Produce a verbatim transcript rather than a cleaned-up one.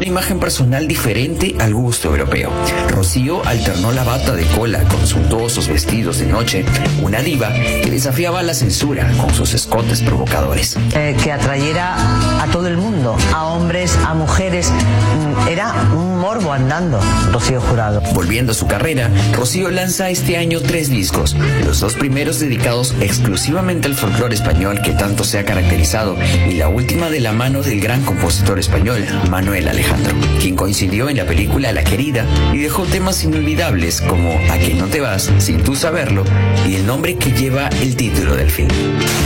una imagen personal diferente al gusto europeo. Rocío alternó la bata de cola con suntuosos vestidos de noche, una diva que desafiaba la censura con sus escotes provocadores. Eh, que atrayera a todo el mundo, a hombres, a mujeres. Era un morbo andando, Rocío Jurado. Volviendo a su carrera, Rocío lanza este año tres discos, los dos primeros dedicados exclusivamente al folclore español que tanto se ha caracterizado, y la última de la mano del gran compositor español, Manuel Alejandro, quien coincidió en la película La Querida y dejó temas inolvidables como A que no te vas, Sin tú saberlo, y el nombre que lleva el título del film.